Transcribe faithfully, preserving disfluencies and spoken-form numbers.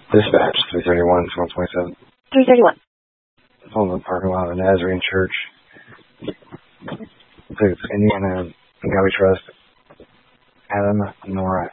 Dispatch, three thirty-one, one twenty-seven. three thirty-one. It's on the parking lot of the Nazarene Church. It's Indiana, and God we trust. Adam Nora.